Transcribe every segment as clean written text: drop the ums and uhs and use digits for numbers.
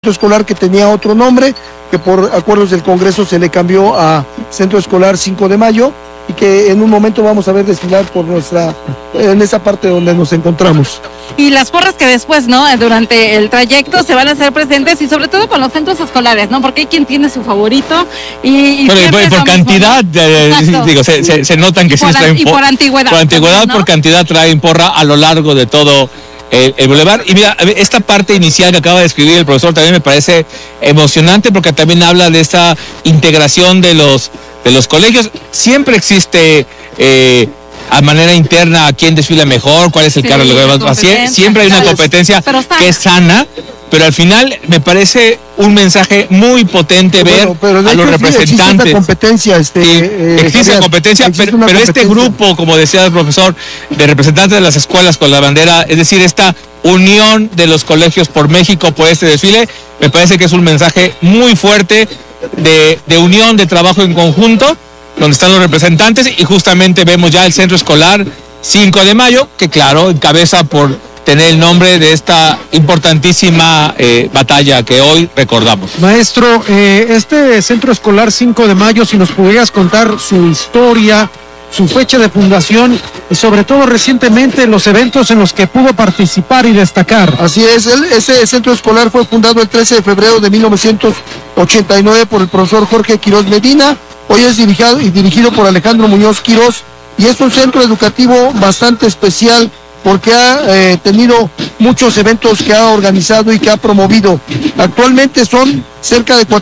escolar que tenía otro nombre, que por acuerdos del Congreso se le cambió a Centro Escolar 5 de Mayo y que en un momento vamos a ver desfilar por en esa parte donde nos encontramos. Y las porras que después, ¿no? Durante el trayecto se van a hacer presentes y sobre todo con los centros escolares, ¿no? Porque hay quien tiene su favorito y por cantidad, digo, se notan que sí traen y por antigüedad. Por antigüedad, también, ¿no? Por cantidad traen porra a lo largo de todo el bulevar. Y mira, esta parte inicial que acaba de escribir el profesor también me parece emocionante porque también habla de esta integración de los colegios. Siempre existe a manera interna quién desfila mejor, cuál es el carro más. Siempre hay una competencia que es sana, pero al final me parece un mensaje muy potente ver a los representantes. Existe competencia, existe competencia, pero este grupo, como decía el profesor, de representantes de las escuelas con la bandera, es decir, esta unión de los colegios por México por este desfile, me parece que es un mensaje muy fuerte de unión, de trabajo en conjunto, donde están los representantes, y justamente vemos ya el Centro Escolar 5 de Mayo, que claro, encabeza por tener el nombre de esta importantísima batalla que hoy recordamos. Maestro, este Centro Escolar 5 de Mayo, si nos pudieras contar su historia, su fecha de fundación y sobre todo recientemente los eventos en los que pudo participar y destacar. Así es, ese centro escolar fue fundado el 13 de febrero de 1989 por el profesor Jorge Quiroz Medina. Hoy es dirigido por Alejandro Muñoz Quiroz y es un centro educativo bastante especial porque ha tenido muchos eventos que ha organizado y que ha promovido. Actualmente son cerca de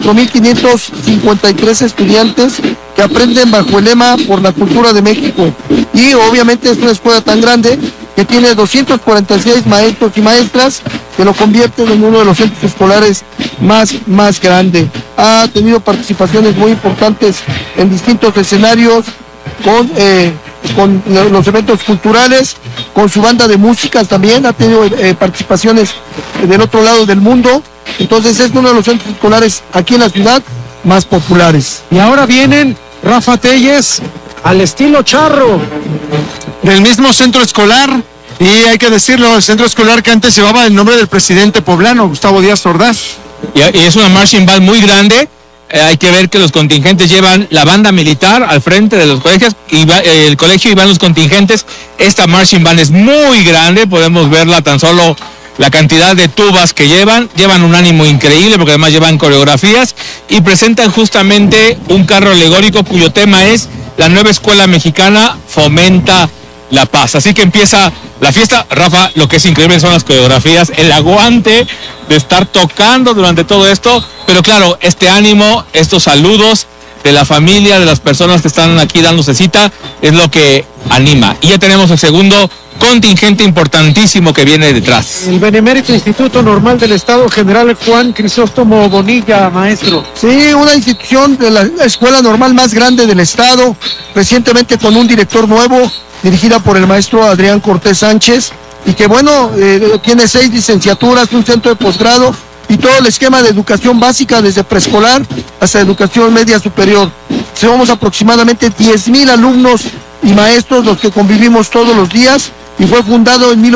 4.553 estudiantes que aprenden bajo el lema Por la Cultura de México. Y obviamente es una escuela tan grande que tiene 246 maestros y maestras que lo convierten en uno de los centros escolares más grande. Ha tenido participaciones muy importantes en distintos escenarios con los eventos culturales, con su banda de músicas también, ha tenido participaciones del otro lado del mundo. Entonces es uno de los centros escolares aquí en la ciudad más populares. Y ahora vienen Rafa Telles al estilo charro del mismo centro escolar, y hay que decirlo, el centro escolar que antes llevaba el nombre del presidente poblano, Gustavo Díaz Ordaz. Y es una marching band muy grande. Hay que ver que los contingentes llevan la banda militar al frente de los colegios, el colegio y van los contingentes. Esta marching band es muy grande, podemos verla tan solo la cantidad de tubas que llevan un ánimo increíble porque además llevan coreografías y presentan justamente un carro alegórico cuyo tema es la nueva escuela mexicana fomenta la paz. Así que empieza la fiesta. Rafa, lo que es increíble son las coreografías, el aguante de estar tocando durante todo esto, pero claro, este ánimo, estos saludos de la familia, de las personas que están aquí dándose cita, es lo que anima. Y ya tenemos el segundo contingente importantísimo que viene detrás. El Benemérito Instituto Normal del Estado, General Juan Crisóstomo Bonilla, maestro. Sí, una institución de la escuela normal más grande del Estado, recientemente con un director nuevo, dirigida por el maestro Adrián Cortés Sánchez, y que bueno, tiene 6 licenciaturas, un centro de posgrado y todo el esquema de educación básica desde preescolar hasta educación media superior. Somos aproximadamente 10,000 alumnos y maestros los que convivimos todos los días y fue fundado en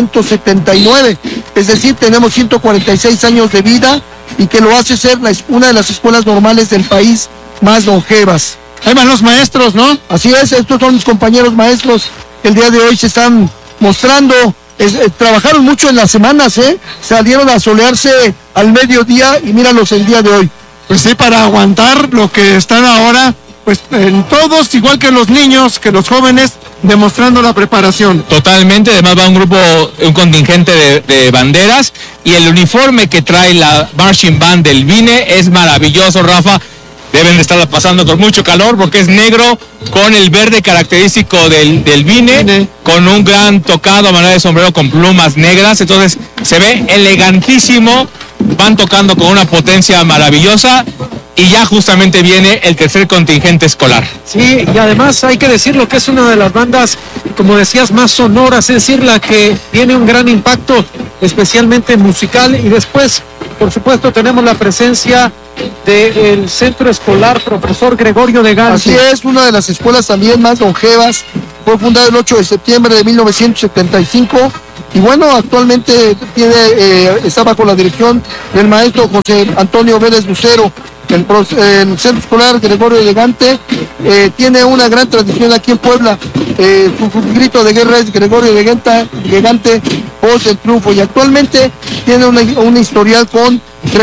1879, es decir, tenemos 146 años de vida y que lo hace ser una de las escuelas normales del país más longevas. Ahí van los maestros, ¿no? Así es, estos son mis compañeros maestros que el día de hoy se están mostrando. Trabajaron mucho en las semanas, salieron a solearse al mediodía y míralos el día de hoy. Pues sí, para aguantar lo que están ahora, pues en todos, igual que los niños, que los jóvenes, demostrando la preparación. Totalmente, además va un contingente de banderas y el uniforme que trae la marching band del BINE es maravilloso, Rafa. Deben de estarla pasando con mucho calor porque es negro con el verde característico del BINE, con un gran tocado a manera de sombrero con plumas negras, entonces se ve elegantísimo, van tocando con una potencia maravillosa y ya justamente viene el tercer contingente escolar. Sí, y además hay que decirlo que es una de las bandas, como decías, más sonoras, es decir, la que tiene un gran impacto especialmente musical, y después, por supuesto, tenemos la presencia del centro escolar Profesor Gregorio de Gante. Así es, una de las escuelas también más longevas, fue fundada el 8 de septiembre de 1975 Y bueno, actualmente está bajo la dirección del maestro José Antonio Vélez Lucero. El Centro Escolar Gregorio Elegante tiene una gran tradición aquí en Puebla. Su grito de guerra es Gregorio Elegante, voz del triunfo, y actualmente tiene un historial con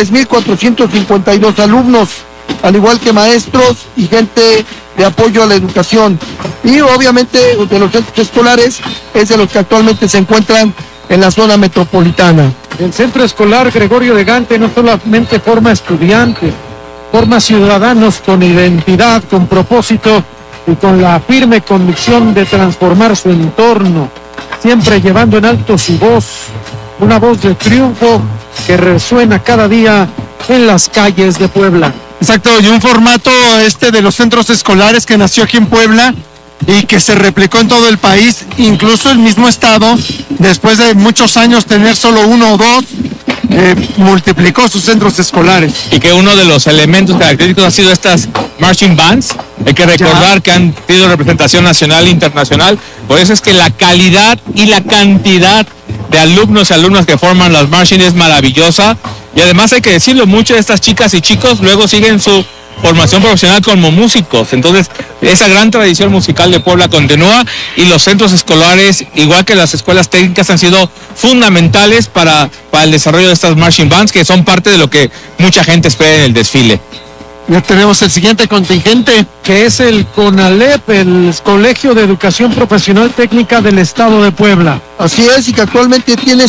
3.452 alumnos, al igual que maestros y gente de apoyo a la educación. Y obviamente de los centros escolares es de los que actualmente se encuentran en la zona metropolitana. El Centro Escolar Gregorio Elegante no solamente forma estudiantes, forma ciudadanos con identidad, con propósito y con la firme convicción de transformar su entorno, siempre llevando en alto su voz, una voz de triunfo que resuena cada día en las calles de Puebla. Exacto, y un formato de los centros escolares que nació aquí en Puebla y que se replicó en todo el país, incluso el mismo estado, después de muchos años tener solo uno o dos, multiplicó sus centros escolares. Y que uno de los elementos característicos ha sido estas marching bands. Hay que recordar que han tenido representación nacional e internacional. Por eso es que la calidad y la cantidad de alumnos y alumnas que forman las marching es maravillosa. Y además hay que decirlo, muchas de estas chicas y chicos luego siguen su formación profesional como músicos. Entonces, esa gran tradición musical de Puebla continúa, y los centros escolares, igual que las escuelas técnicas, han sido fundamentales para el desarrollo de estas marching bands, que son parte de lo que mucha gente espera en el desfile. Ya tenemos el siguiente contingente, que es el CONALEP, el Colegio de Educación Profesional Técnica del Estado de Puebla. Así es, y que actualmente tiene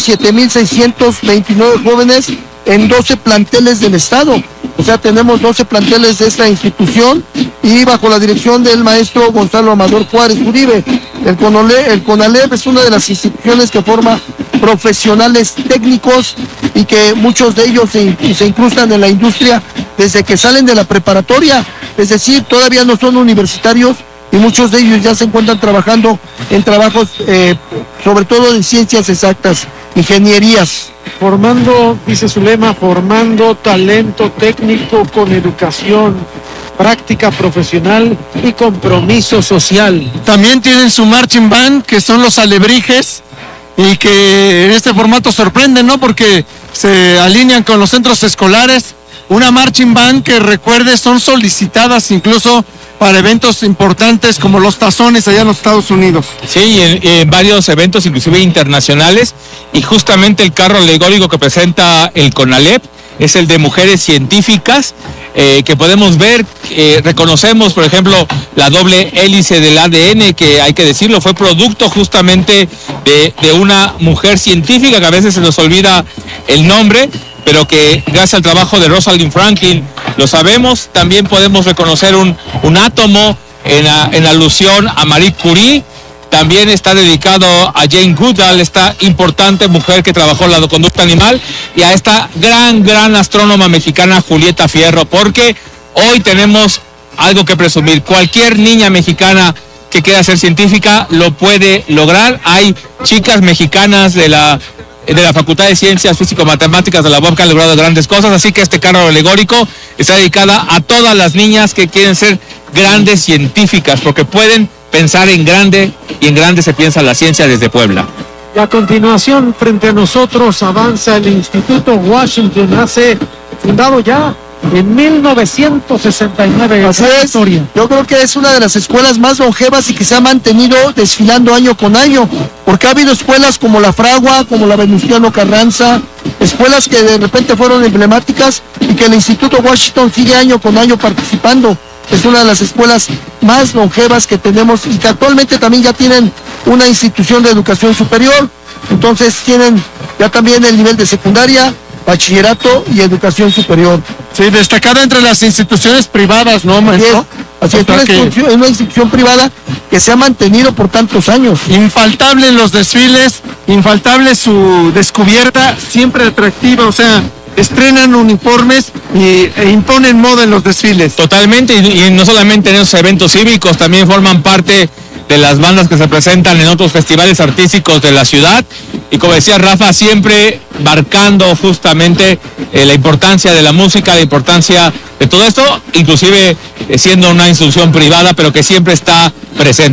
7.629 jóvenes en 12 planteles del estado. O sea, tenemos 12 planteles de esta institución, y bajo la dirección del maestro Gonzalo Amador Juárez Uribe. El CONALEP es una de las instituciones que forma profesionales técnicos, y que muchos de ellos se incrustan en la industria desde que salen de la preparatoria, es decir, todavía no son universitarios, y muchos de ellos ya se encuentran trabajando en trabajos sobre todo en ciencias exactas, ingenierías. Formando, dice su lema, formando talento técnico con educación, práctica profesional y compromiso social. También tienen su marching band, que son los alebrijes, y que en este formato sorprenden, ¿no? Porque se alinean con los centros escolares. Una marching band que, recuerde, son solicitadas incluso para eventos importantes como los tazones allá en los Estados Unidos. Sí, en varios eventos, inclusive internacionales, y justamente el carro alegórico que presenta el CONALEP es el de mujeres científicas, que podemos ver, reconocemos, por ejemplo, la doble hélice del ADN, que hay que decirlo, fue producto justamente de una mujer científica, que a veces se nos olvida el nombre, pero que gracias al trabajo de Rosalind Franklin lo sabemos. También podemos reconocer un átomo en alusión a Marie Curie. También está dedicado a Jane Goodall, esta importante mujer que trabajó la conducta animal, y a esta gran astrónoma mexicana Julieta Fierro, porque hoy tenemos algo que presumir. Cualquier niña mexicana que quiera ser científica lo puede lograr. Hay chicas mexicanas de la Facultad de Ciencias Físico-Matemáticas de la UAP que han logrado grandes cosas, así que este carro alegórico está dedicada a todas las niñas que quieren ser grandes científicas, porque pueden pensar en grande, y en grande se piensa la ciencia desde Puebla. Y a continuación, frente a nosotros, avanza el Instituto Washington, fundado ya en 1969. Así es. Yo creo que es una de las escuelas más longevas y que se ha mantenido desfilando año con año, porque ha habido escuelas como la Fragua, como la Venustiano Carranza, escuelas que de repente fueron emblemáticas, y que el Instituto Washington sigue año con año participando. Es una de las escuelas más longevas que tenemos, y que actualmente también ya tienen una institución de educación superior. Entonces tienen ya también el nivel de secundaria, bachillerato y educación superior. Sí, destacada entre las instituciones privadas, ¿no, maestro? Así es, una institución privada que se ha mantenido por tantos años. Infaltable en los desfiles, infaltable su descubierta, siempre atractiva, o sea, estrenan uniformes e imponen moda en los desfiles. Totalmente, y no solamente en esos eventos cívicos, también forman parte de las bandas que se presentan en otros festivales artísticos de la ciudad, y como decía Rafa, siempre marcando justamente la importancia de la música, la importancia de todo esto, inclusive siendo una institución privada, pero que siempre está presente.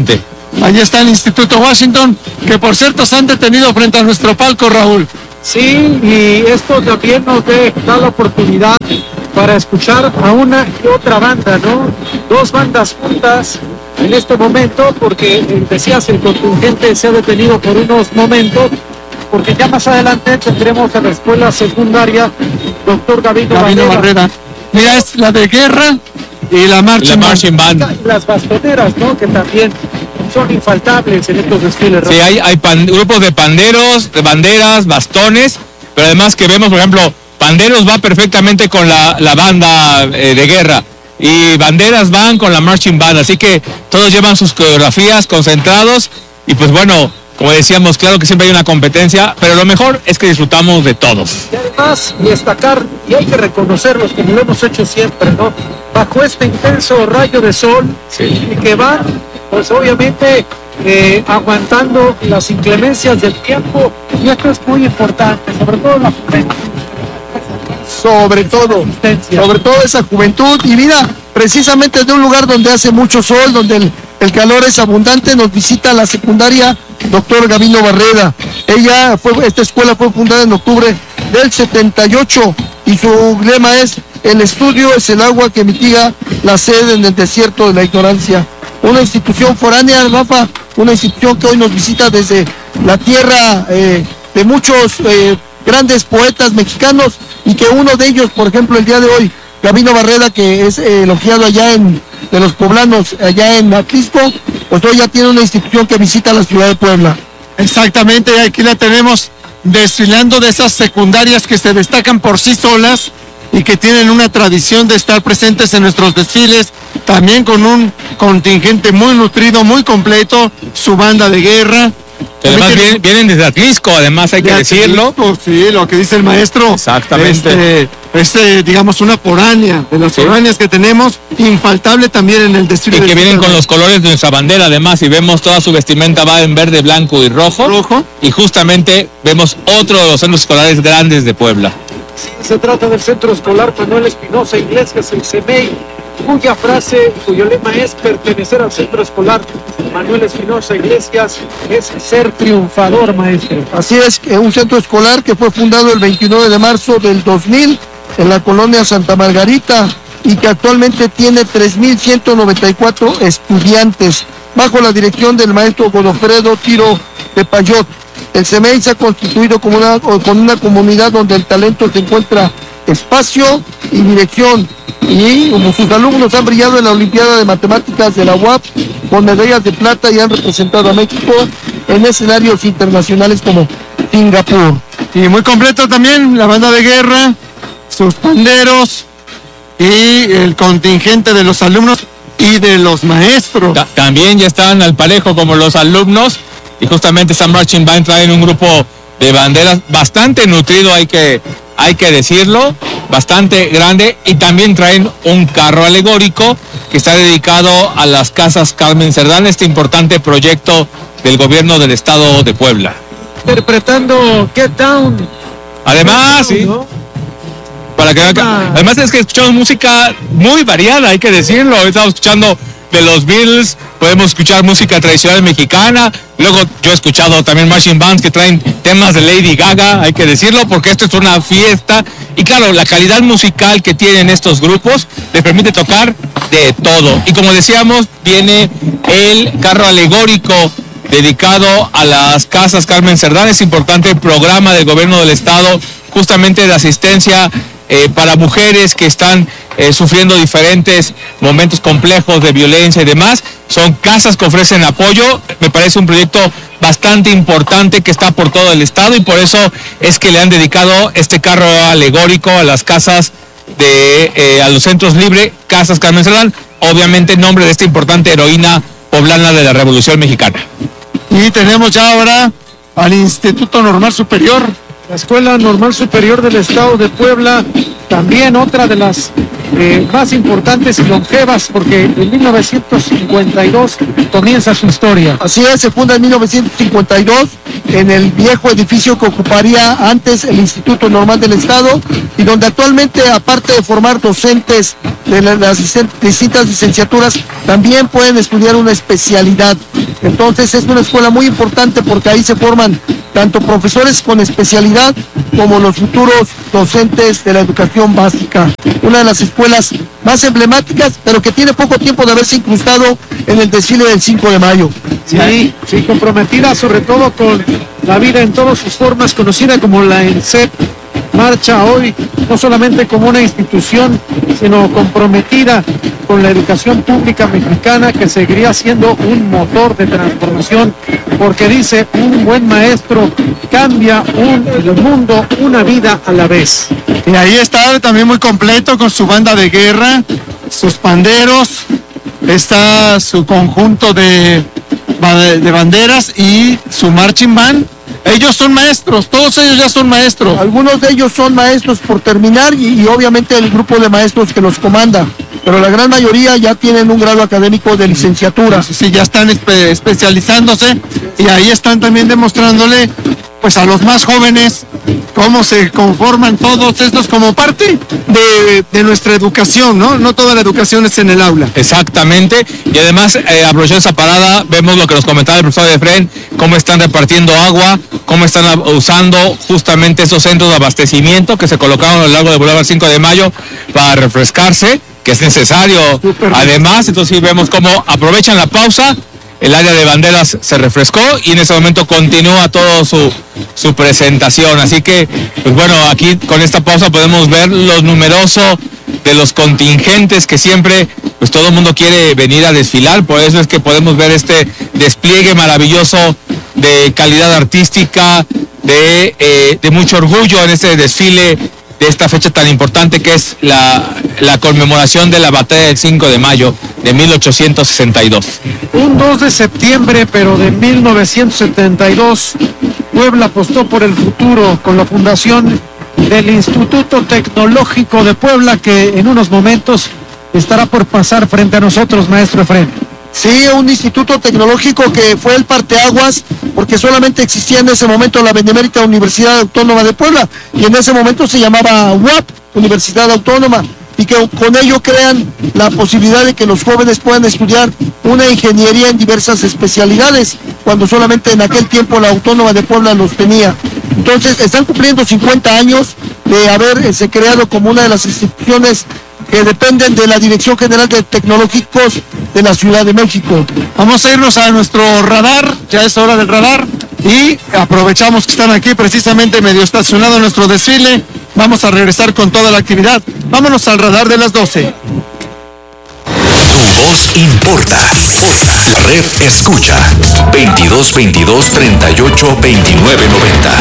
Ahí está el Instituto Washington, que por cierto se han detenido frente a nuestro palco, Raúl. Sí, y esto también nos da la oportunidad para escuchar a una y otra banda, ¿no? Dos bandas juntas en este momento, porque decías, el contingente se ha detenido por unos momentos, porque ya más adelante tendremos a la escuela secundaria Dr. Gabino Barreda. Mira, es la de guerra y la Marching Band. Las bastoneras, ¿no? Que también son infaltables en estos desfiles. Sí, hay grupos de panderos, de banderas, bastones, pero además que vemos, por ejemplo, panderos va perfectamente con la banda de guerra y banderas van con la Marching Band, así que todos llevan sus coreografías concentrados y pues bueno, como decíamos, claro que siempre hay una competencia, pero lo mejor es que disfrutamos de todos. Y además, destacar, y hay que reconocerlos como lo hemos hecho siempre, ¿no? Bajo este intenso rayo de sol, sí, y que van, pues obviamente, aguantando las inclemencias del tiempo, y esto es muy importante, sobre todo la juventud. Sobre todo esa juventud. Y mira, precisamente de un lugar donde hace mucho sol, donde el calor es abundante, nos visita la secundaria Dr. Gabino Barreda. Esta escuela fue fundada en octubre del 78 y su lema es: el estudio es el agua que mitiga la sed en el desierto de la ignorancia. Una institución foránea, Rafa, una institución que hoy nos visita desde la tierra de muchos grandes poetas mexicanos, y que uno de ellos, por ejemplo, el día de hoy, Gabino Barreda, que es elogiado allá de los poblanos, allá en Atlisco, pues hoy ya tiene una institución que visita la ciudad de Puebla. Exactamente, aquí la tenemos desfilando de esas secundarias que se destacan por sí solas y que tienen una tradición de estar presentes en nuestros desfiles, también con un contingente muy nutrido, muy completo, su banda de guerra. Además vienen desde Atlisco, además hay que decirlo. Sí, lo que dice el maestro. Exactamente. Digamos, una foránea, de las foráneas que tenemos, infaltable también en el desfile. Y que vienen con los colores de nuestra bandera, además, y vemos toda su vestimenta va en verde, blanco y rojo. Y justamente vemos otro de los centros escolares grandes de Puebla. Sí, se trata del Centro Escolar Manuel Espinosa Iglesias, el CEMEI, cuyo lema es pertenecer al Centro Escolar Manuel Espinosa Iglesias, es ser triunfador, maestro. Así es, un centro escolar que fue fundado el 29 de marzo del 2000 en la colonia Santa Margarita y que actualmente tiene 3.194 estudiantes bajo la dirección del maestro Godofredo Tiro de Payot. El CEMEI se ha constituido con una comunidad donde el talento se encuentra espacio y dirección, y como sus alumnos han brillado en la Olimpiada de Matemáticas de la UAP con medallas de plata y han representado a México en escenarios internacionales como Singapur. Y muy completo también la banda de guerra, sus panderos y el contingente de los alumnos y de los maestros. También ya están al parejo como los alumnos, y justamente esta Marching Band traen un grupo de banderas bastante nutrido, hay que decirlo, bastante grande, y también traen un carro alegórico que está dedicado a las casas Carmen Cerdán, este importante proyecto del gobierno del estado de Puebla. Interpretando Get Down. Además, sí. ¿No? Además es que escuchamos música muy variada, hay que decirlo. Estamos escuchando de los Beatles, podemos escuchar música tradicional mexicana. Luego yo he escuchado también marching bands que traen temas de Lady Gaga, hay que decirlo, porque esto es una fiesta. Y claro, la calidad musical que tienen estos grupos les permite tocar de todo. Y como decíamos, viene el carro alegórico dedicado a las casas Carmen Cerdán, es importante programa del gobierno del estado, justamente de asistencia para mujeres que están sufriendo diferentes momentos complejos de violencia y demás. Son casas que ofrecen apoyo. Me parece un proyecto bastante importante que está por todo el estado, y por eso es que le han dedicado este carro alegórico a las casas a los centros libre, Casas Carmen Cerdán, obviamente en nombre de esta importante heroína poblana de la Revolución Mexicana. Y tenemos ya ahora al Instituto Normal Superior. La Escuela Normal Superior del Estado de Puebla, también otra de las más importantes y longevas, porque en 1952 comienza su historia. Así es, se funda en 1952 en el viejo edificio que ocuparía antes el Instituto Normal del Estado, y donde actualmente, aparte de formar docentes de las distintas licenciaturas, también pueden estudiar una especialidad. Entonces es una escuela muy importante porque ahí se forman tanto profesores con especialidad como los futuros docentes de la educación básica. Una de las escuelas más emblemáticas, pero que tiene poco tiempo de haberse incrustado en el desfile del 5 de mayo. Sí, comprometida sobre todo con la vida en todas sus formas, conocida como la ENSEP, marcha hoy no solamente como una institución, sino comprometida con la educación pública mexicana, que seguiría siendo un motor de transformación, porque dice, un buen maestro cambia el mundo una vida a la vez. Y ahí está también muy completo con su banda de guerra, sus panderos, está su conjunto de banderas y su marching band. Ellos son maestros, todos ellos ya son maestros. Algunos de ellos son maestros por terminar y obviamente el grupo de maestros que los comanda, pero la gran mayoría ya tienen un grado académico de licenciatura. Sí, ya están especializándose y ahí están también demostrándole pues a los más jóvenes cómo se conforman todos estos como parte de nuestra educación, ¿no? No toda la educación es en el aula. Exactamente, y además aprovechando esa parada, vemos lo que nos comentaba el profesor Efraín, cómo están repartiendo agua, cómo están usando justamente esos centros de abastecimiento que se colocaron a lo largo del Boulevard 5 de Mayo para refrescarse, que es necesario. Además, entonces sí vemos cómo aprovechan la pausa. El área de banderas se refrescó y en ese momento continúa todo su presentación. Así que, pues bueno, aquí con esta pausa podemos ver los numerosos de los contingentes que siempre, pues todo el mundo quiere venir a desfilar. Por eso es que podemos ver este despliegue maravilloso de calidad artística, de mucho orgullo en este desfile de esta fecha tan importante que es la conmemoración de la batalla del 5 de mayo de 1862. Un 2 de septiembre, pero de 1972, Puebla apostó por el futuro con la fundación del Instituto Tecnológico de Puebla, que en unos momentos estará por pasar frente a nosotros, maestro Efraín. Sí, un instituto tecnológico que fue el parteaguas, porque solamente existía en ese momento la Benemérita Universidad Autónoma de Puebla, y en ese momento se llamaba UAP, Universidad Autónoma, y que con ello crean la posibilidad de que los jóvenes puedan estudiar una ingeniería en diversas especialidades, cuando solamente en aquel tiempo la Autónoma de Puebla los tenía. Entonces, están cumpliendo 50 años de haberse creado como una de las instituciones que dependen de la Dirección General de Tecnológicos de la Ciudad de México. Vamos a irnos a nuestro radar, ya es hora del radar, y aprovechamos que están aquí precisamente medio estacionado nuestro desfile. Vamos a regresar con toda la actividad. Vámonos al radar de las 12. Tu voz importa. La red escucha 22 22 38 29 90.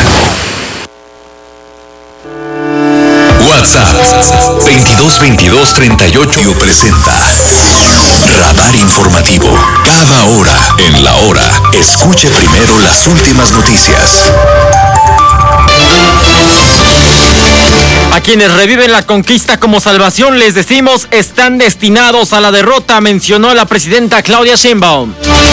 WhatsApp 22 22 38 presenta Radar Informativo. Cada hora en la hora. Escuche primero las últimas noticias. A quienes reviven la conquista como salvación les decimos están destinados a la derrota, mencionó la presidenta Claudia Sheinbaum.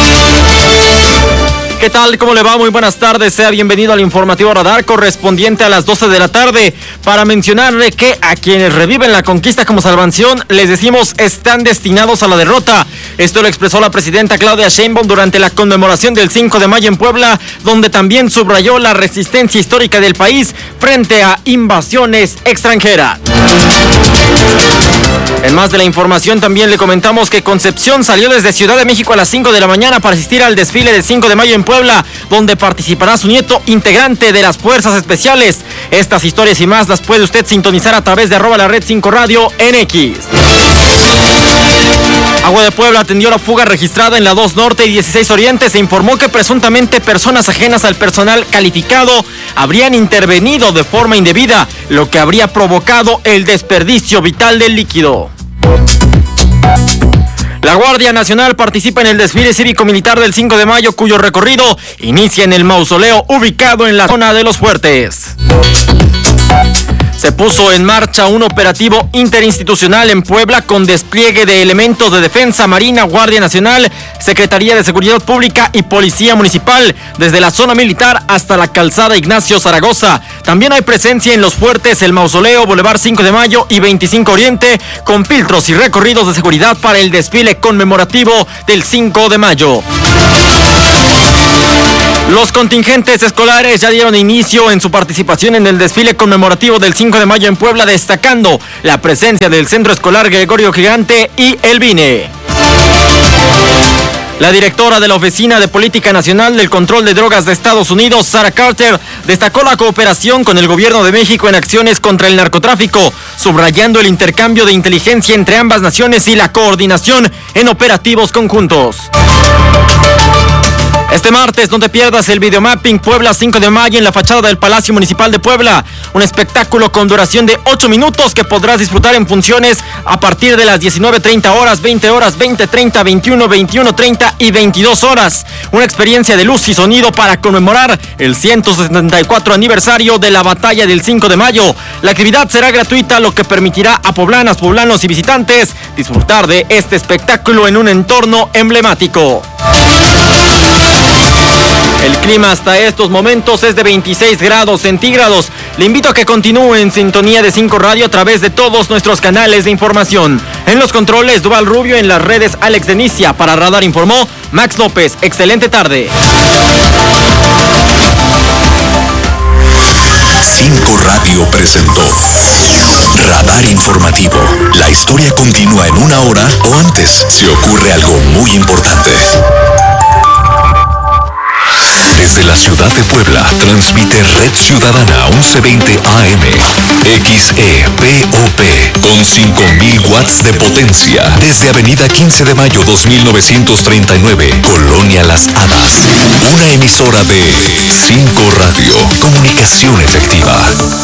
¿Qué tal? ¿Cómo le va? Muy buenas tardes. Sea bienvenido al informativo radar correspondiente a las 12 de la tarde para mencionarle que a quienes reviven la conquista como salvación les decimos están destinados a la derrota. Esto lo expresó la presidenta Claudia Sheinbaum durante la conmemoración del 5 de mayo en Puebla, donde también subrayó la resistencia histórica del país frente a invasiones extranjeras. En más de la información también le comentamos que Concepción salió desde Ciudad de México a las 5 de la mañana para asistir al desfile del 5 de mayo en Puebla, donde participará su nieto, integrante de las Fuerzas Especiales. Estas historias y más las puede usted sintonizar a través de @la-red5 radio en X. Agua de Puebla atendió la fuga registrada en la 2 Norte y 16 Oriente. Se informó que presuntamente personas ajenas al personal calificado habrían intervenido de forma indebida, lo que habría provocado el desperdicio vital del líquido. La Guardia Nacional participa en el desfile cívico-militar del 5 de mayo, cuyo recorrido inicia en el mausoleo ubicado en la zona de Los Fuertes. Se puso en marcha un operativo interinstitucional en Puebla con despliegue de elementos de Defensa, Marina, Guardia Nacional, Secretaría de Seguridad Pública y Policía Municipal, desde la zona militar hasta la calzada Ignacio Zaragoza. También hay presencia en Los Fuertes, el Mausoleo, Boulevard 5 de Mayo y 25 Oriente, con filtros y recorridos de seguridad para el desfile conmemorativo del 5 de mayo. Los contingentes escolares ya dieron inicio en su participación en el desfile conmemorativo del 5 de mayo en Puebla, destacando la presencia del Centro Escolar Gregorio Gigante y el BINE. La directora de la Oficina de Política Nacional del Control de Drogas de Estados Unidos, Sarah Carter, destacó la cooperación con el gobierno de México en acciones contra el narcotráfico, subrayando el intercambio de inteligencia entre ambas naciones y la coordinación en operativos conjuntos. Este martes no te pierdas el videomapping Puebla 5 de mayo en la fachada del Palacio Municipal de Puebla, un espectáculo con duración de 8 minutos que podrás disfrutar en funciones a partir de las 19:30 horas, 20 horas, 20:30, 21, 21:30 y 22 horas. Una experiencia de luz y sonido para conmemorar el 174 aniversario de la batalla del 5 de mayo. La actividad será gratuita, lo que permitirá a poblanas, poblanos y visitantes disfrutar de este espectáculo en un entorno emblemático. El clima hasta estos momentos es de 26 grados centígrados. Le invito a que continúe en sintonía de 5 Radio a través de todos nuestros canales de información. En los controles, Duval Rubio, en las redes, Alex Denicia. Para Radar informó Max López. Excelente tarde. 5 Radio presentó Radar Informativo. La historia continúa en una hora o antes si ocurre algo muy importante. Desde la ciudad de Puebla, transmite Red Ciudadana 1120 AM, XEPOP, con 5000 watts de potencia, desde Avenida 15 de Mayo 2939, Colonia Las Hadas. Una emisora de 5 Radio, comunicación efectiva.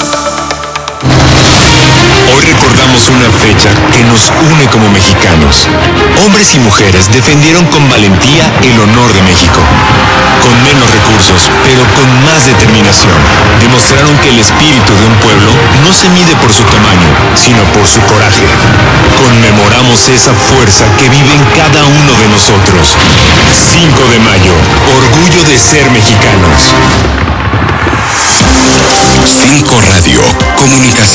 Hoy recordamos una fecha que nos une como mexicanos. Hombres y mujeres defendieron con valentía el honor de México. Con menos recursos, pero con más determinación, demostraron que el espíritu de un pueblo no se mide por su tamaño, sino por su coraje. Conmemoramos esa fuerza que vive en cada uno de nosotros. 5 de mayo, orgullo de ser mexicanos. 5 Radio, comunicación.